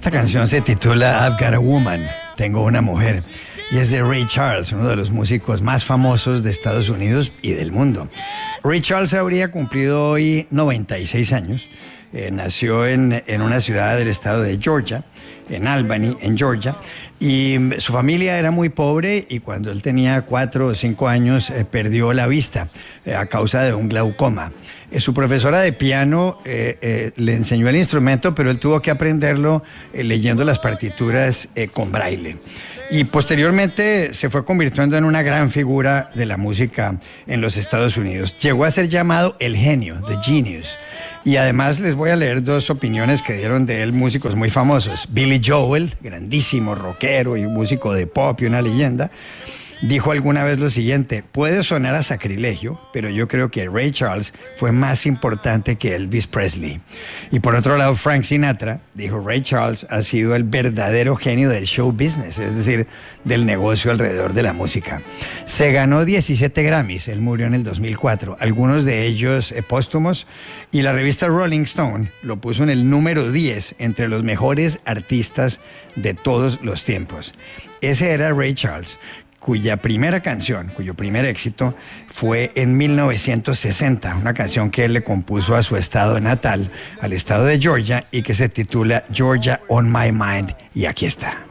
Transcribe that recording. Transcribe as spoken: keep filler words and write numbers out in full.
Esta canción se titula I've Got a Woman, Tengo una mujer, y es de Ray Charles, uno de los músicos más famosos de Estados Unidos y del mundo. Ray Charles habría cumplido hoy noventa y seis años. Eh, nació en, en una ciudad del estado de Georgia, en Albany, en Georgia, y su familia era muy pobre y cuando él tenía cuatro o cinco años eh, perdió la vista eh, a causa de un glaucoma. Eh, su profesora de piano eh, eh, le enseñó el instrumento, pero él tuvo que aprenderlo eh, leyendo las partituras eh, con braille. Y posteriormente se fue convirtiendo en una gran figura de la música en los Estados Unidos. Llegó a ser llamado el genio, the genius. Y además les voy a leer dos opiniones que dieron de él músicos muy famosos. Billy Joel, grandísimo rockero y músico de pop y una leyenda, dijo alguna vez lo siguiente: puede sonar a sacrilegio, pero yo creo que Ray Charles fue más importante que Elvis Presley. Y por otro lado, Frank Sinatra dijo: Ray Charles ha sido el verdadero genio del show business, es decir, del negocio alrededor de la música. Se ganó diecisiete Grammys, él murió en el dos mil cuatro, algunos de ellos eh, póstumos, y la revista Rolling Stone lo puso en el número diez entre los mejores artistas de todos los tiempos. Ese era Ray Charles, cuya primera canción, cuyo primer éxito fue en mil novecientos sesenta, una canción que él le compuso a su estado natal, al estado de Georgia, y que se titula Georgia on My Mind, y aquí está.